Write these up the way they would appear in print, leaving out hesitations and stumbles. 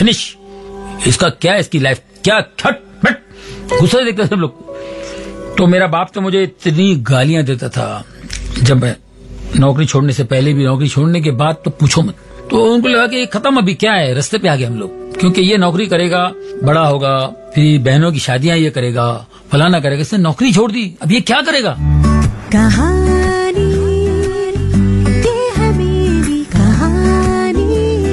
Finish, इसका क्या है, इसकी लाइफ क्या, छट बट गुस्सा देखते सब लोग। तो मेरा बाप तो मुझे इतनी गालियां देता था, जब मैं नौकरी छोड़ने से पहले भी, नौकरी छोड़ने के बाद तो पूछो मत। तो उनको लगा कि खत्म, अभी क्या है, रास्ते पे आ गए हम लोग, क्योंकि ये नौकरी करेगा, बड़ा होगा, फिर बहनों की शादियां ये करेगा, फलाना करेगा, इसने नौकरी छोड़ दी, अब ये क्या करेगा। कहानी ये है मेरी कहानी।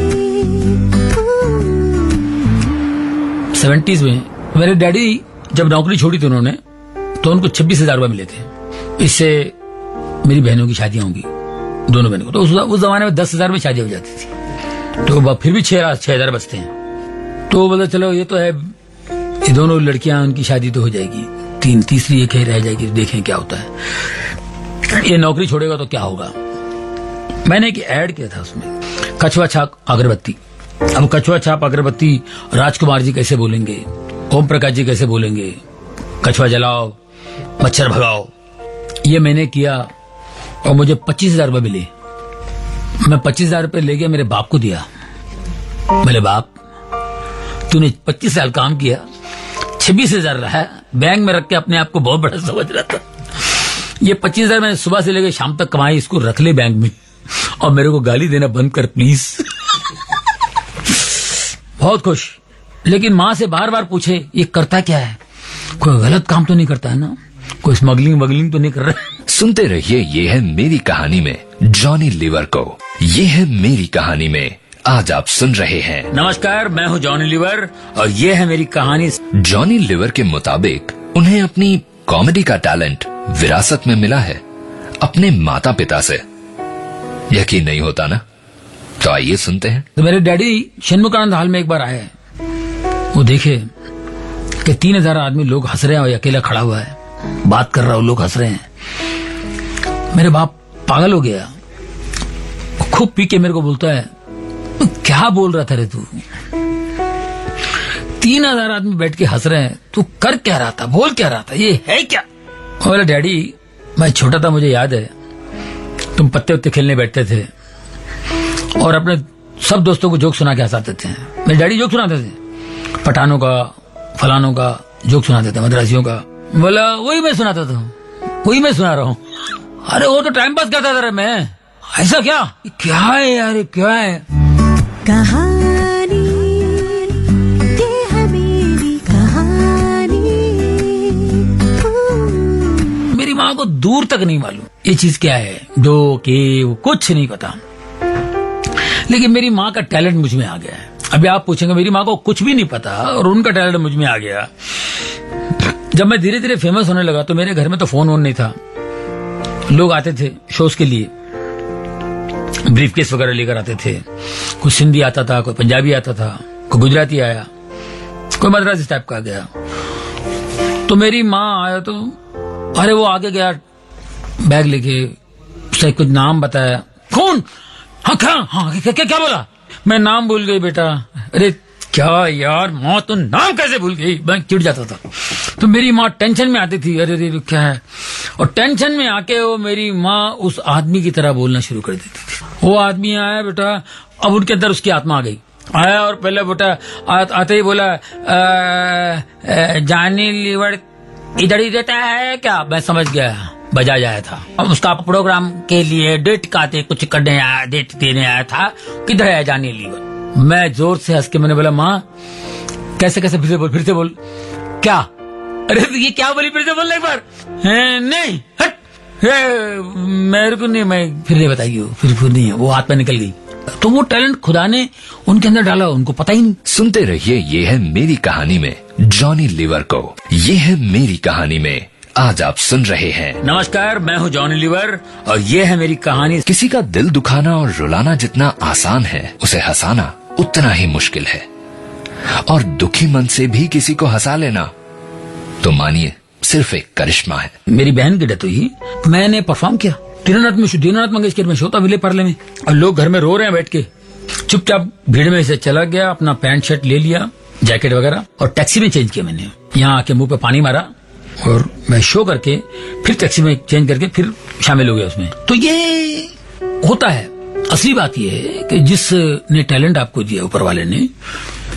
70s में मेरे डैडी जब नौकरी छोड़ी थी उन्होंने, तो उनको 26,000 रुपए मिले थे। इससे मेरी बहनों की शादियां होंगी, दोनों बहनों को। तो उस जमाने में 10,000 में शादी हो जाती थी, तो फिर भी 6,000 बचते हैं। तो बोला चलो ये तो है, ये दोनों लड़कियां, उनकी शादी तो हो जाएगी, तीसरी एक रह जाएगी, देखें क्या होता है। ये नौकरी छोड़ेगा तो क्या होगा। मैंने एक ऐड किया था उसमें, कछुआ छाप अगरबत्ती। अब कछुआ छाप अगरबत्ती राजकुमार जी कैसे बोलेंगे, ओम प्रकाश जी कैसे बोलेंगे, कछुआ जलाओ, मच्छर भगाओ। ये मैंने किया और मुझे 25,000 रुपए मिले। मैं 25,000 रुपए ले गया, मेरे बाप को दिया। मेरे बाप, तूने 25 साल काम किया, 26,000 रहा, बैंक में रख के अपने आप को बहुत बड़ा समझ रहा था। ये 25,000 मैंने सुबह से लेकर शाम तक कमाई, इसको रख ले बैंक में, और मेरे को गाली देना बंद कर प्लीज। बहुत खुश। लेकिन माँ से बार बार पूछे ये करता क्या है, कोई गलत काम तो नहीं करता है ना, कोई स्मगलिंग तो नहीं कर रहा। सुनते रहिए ये है मेरी कहानी में जॉनी लीवर को। ये है मेरी कहानी में आज आप सुन रहे हैं। नमस्कार, मैं हूँ जॉनी लीवर और ये है मेरी कहानी। जॉनी लीवर के मुताबिक उन्हें अपनी कॉमेडी का टैलेंट विरासत में मिला है, अपने माता पिता से। यकीन नहीं होता ना? तो आइए सुनते हैं। तो मेरे डैडी षणमुखानंद हॉल में एक बार आए, वो देखे कि 3,000 आदमी लोग हंस रहे हैं और अकेला खड़ा हुआ है, बात कर रहा हूं, लोग हंस रहे हैं। मेरे बाप पागल हो गया, खूब पी के मेरे को बोलता है, क्या बोल रहा था रे तू, 3,000 आदमी बैठ के हंस रहे हैं, तू कर क्या रहा था, बोल क्या रहा था, ये है क्या। बोला डैडी मैं छोटा था, मुझे याद है तुम पत्ते उत्ते खेलने बैठते थे और अपने सब दोस्तों को जोक सुना के हंसाते थे। मेरे डैडी जोक सुनाते थे, पठानों का, फलानों का जोक सुनाते थे, मद्रासियों का। बोला वही मैं सुनाता था, वही मैं सुना रहा हूँ। अरे वो तो टाइम पास करता था मैं, ऐसा क्या, क्या है यार, क्या है। कहानी ये है मेरी कहानी। मेरी माँ को दूर तक नहीं मालूम ये चीज क्या है, जो कि कुछ नहीं पता, लेकिन मेरी माँ का टैलेंट मुझ में आ गया है। अभी आप पूछेंगे, मेरी माँ को कुछ भी नहीं पता और उनका टैलेंट मुझ में आ गया। जब मैं धीरे धीरे फेमस होने लगा तो मेरे घर में तो फोन नहीं था, लोग आते थे शोज के लिए, ब्रीफकेस वगैरह लेकर आते थे, कोई सिंधी आता था, कोई पंजाबी आता था, कोई गुजराती आया, कोई मद्रासी टाइप का आ गया। तो मेरी माँ आया तो अरे वो आगे गया बैग लेके, उसने कुछ नाम बताया, कौन, हाँ क्या बोला, मैं नाम भूल गई बेटा। अरे क्या यार माँ, तो नाम कैसे भूल गई, मैं चिढ़ जाता था। तो मेरी माँ टेंशन में आती थी, अरे क्या है, और टेंशन में आके वो मेरी माँ उस आदमी की तरह बोलना शुरू कर देती थी। वो आदमी आया बेटा, अब उनके अंदर उसकी आत्मा आ गई, आया और पहले बेटा आते ही बोला जॉनी लीवर इधर ही देता है क्या। मैं समझ गया, बजाज आया था, अब उसका प्रोग्राम के लिए डेट काटे कुछ करने आया, डेट देने आया था, किधर है जॉनी लीवर। मैं जोर से हंस के मैंने बोला माँ कैसे कैसे, फिर से बोल क्या, अरे ये क्या बोली, फिर से बोल एक बार। नहीं हट, मेरे को नहीं, मैं फिर नहीं बताइए, फिर नहीं है, वो हाथ में निकल गई। तो वो टैलेंट खुदा ने उनके अंदर डाला, उनको पता ही नहीं। सुनते रहिए ये है मेरी कहानी में जॉनी लीवर को। ये है मेरी कहानी में आज आप सुन रहे हैं। नमस्कार, मैं हूँ जॉनी लीवर और ये है मेरी कहानी। किसी का दिल दुखाना और रुलाना जितना आसान है, उसे हंसाना उतना ही मुश्किल है। और दुखी मन से भी किसी को हंसा लेना तो मानिए सिर्फ एक करिश्मा है। मेरी बहन की डेथ हुई, मैंने परफॉर्म किया दीनानाथ मंगेशकर में, शोता विले पार्ले में, और लोग घर में रो रहे हैं बैठ के। चुपचाप भीड़ में से चला गया, अपना पैंट शर्ट ले लिया, जैकेट वगैरह, और टैक्सी में चेंज किया मैंने। यहाँ आके मुंह पे पानी मारा और मैं शो करके फिर टैक्सी में चेंज करके फिर शामिल हो गया उसमें। तो ये होता है। असली बात ये है कि जिसने टैलेंट आपको दिया ऊपर वाले ने,